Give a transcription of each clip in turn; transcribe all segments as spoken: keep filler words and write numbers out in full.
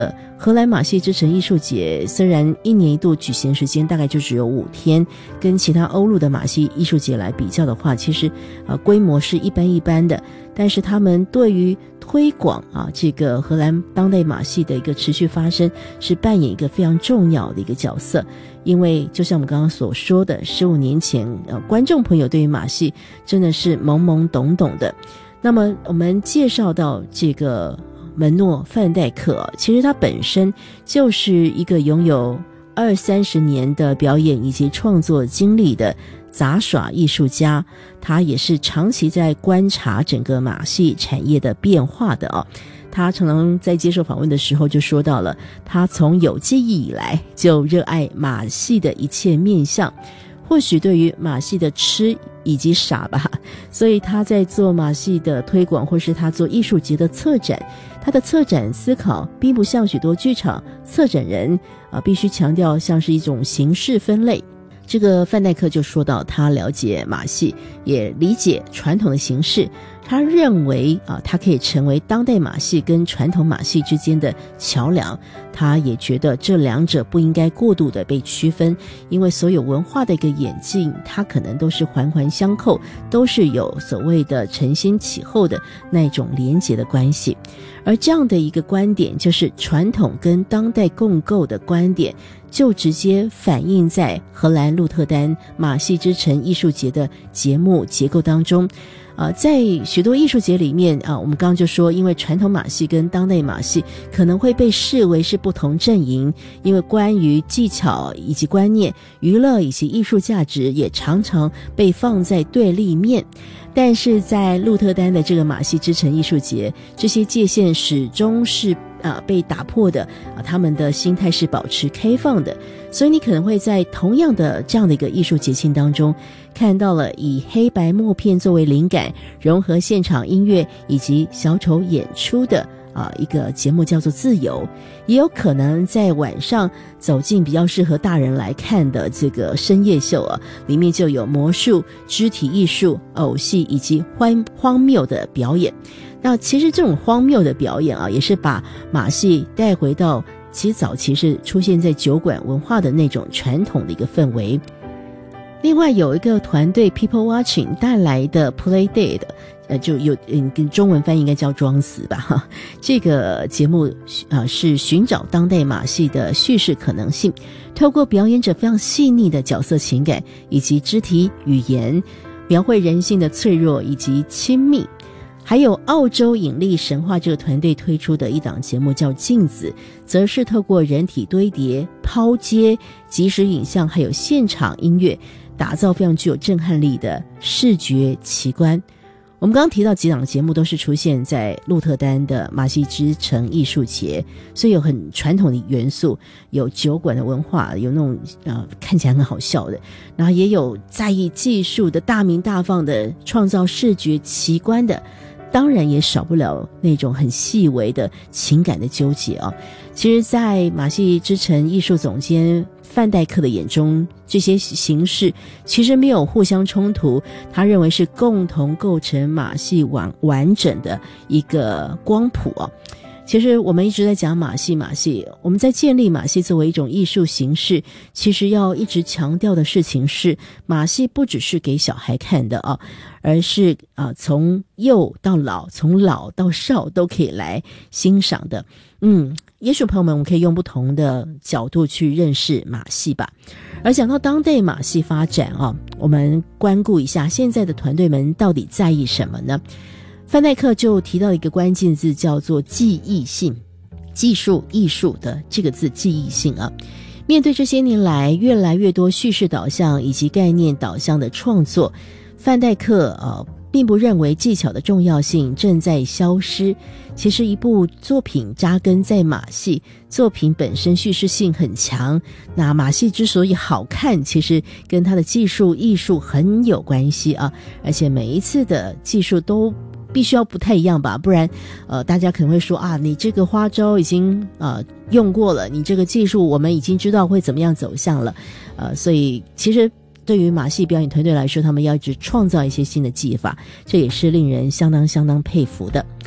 荷兰马戏之城艺术节虽然一年一度举行时间大概就只有五天，跟其他欧陆的马戏艺术节来比较的话，其实呃规模是一般一般的，但是他们对于推广啊这个荷兰当代马戏的一个持续发生是扮演一个非常重要的一个角色。因为就像我们刚刚所说的，十五年前呃观众朋友对于马戏真的是懵懵懂懂的。那么我们介绍到这个门诺范戴克，其实他本身就是一个拥有二三十年的表演以及创作经历的杂耍艺术家，他也是长期在观察整个马戏产业的变化的哦。他常常在接受访问的时候就说到了，他从有记忆以来就热爱马戏的一切面向，或许对于马戏的吃以及傻吧，所以他在做马戏的推广，或是他做艺术节的策展，他的策展思考并不像许多剧场策展人啊、呃，必须强调像是一种形式分类。这个范戴克就说到，他了解马戏，也理解传统的形式，他认为啊，他可以成为当代马戏跟传统马戏之间的桥梁。他也觉得这两者不应该过度的被区分，因为所有文化的一个演进，它可能都是环环相扣，都是有所谓的承先启后的那种连结的关系。而这样的一个观点，就是传统跟当代共构的观点，就直接反映在荷兰鹿特丹马戏之城艺术节的节目结构当中。呃，在许多艺术节里面啊，我们刚刚就说，因为传统马戏跟当代马戏可能会被视为是不同阵营，因为关于技巧以及观念、娱乐以及艺术价值也常常被放在对立面。但是在鹿特丹的这个马戏之城艺术节，这些界限始终是啊被打破的啊，他们的心态是保持开放的，所以你可能会在同样的这样的一个艺术节庆当中，看到了以黑白默片作为灵感，融合现场音乐以及小丑演出的啊一个节目叫做自由，也有可能在晚上走进比较适合大人来看的这个深夜秀啊，里面就有魔术、肢体艺术、偶戏以及荒荒谬的表演。那其实这种荒谬的表演啊，也是把马戏带回到其实早期是出现在酒馆文化的那种传统的一个氛围。另外有一个团队 People Watching 带来的 Play Dead， 呃，就有嗯，跟中文翻译应该叫装死吧哈。这个节目啊、呃、是寻找当代马戏的叙事可能性，透过表演者非常细腻的角色情感以及肢体语言，描绘人性的脆弱以及亲密。还有澳洲引力神话这个团队推出的一档节目叫镜子，则是透过人体堆叠、抛接、即时影像还有现场音乐，打造非常具有震撼力的视觉奇观。我们刚刚提到几档节目都是出现在鹿特丹的马戏之城艺术节，所以有很传统的元素，有酒馆的文化，有那种呃看起来很好笑的，然后也有在意技术的大鸣大放的创造视觉奇观的，当然也少不了那种很细微的情感的纠结啊。其实在马戏之城艺术总监范戴克的眼中，这些形式其实没有互相冲突，他认为是共同构成马戏完完整的一个光谱啊。其实我们一直在讲马戏马戏，我们在建立马戏作为一种艺术形式，其实要一直强调的事情是，马戏不只是给小孩看的啊，而是啊从幼到老，从老到少都可以来欣赏的。嗯，也许朋友们我们可以用不同的角度去认识马戏吧。而讲到当代马戏发展啊，我们关顾一下现在的团队们到底在意什么呢？范戴克就提到一个关键字，叫做记忆性，技术艺术的这个字记忆性啊。面对这些年来越来越多叙事导向以及概念导向的创作，范戴克呃并不认为技巧的重要性正在消失。其实一部作品扎根在马戏，作品本身叙事性很强，那马戏之所以好看，其实跟它的技术艺术很有关系啊。而且每一次的技术都必须要不太一样吧，不然呃大家可能会说啊，你这个花招已经呃用过了，你这个技术我们已经知道会怎么样走向了。呃所以其实对于马戏表演团队来说，他们要一直创造一些新的技法，这也是令人相当相当佩服的。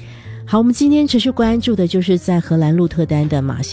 好，我们今天持续关注的就是在荷兰鹿特丹的马戏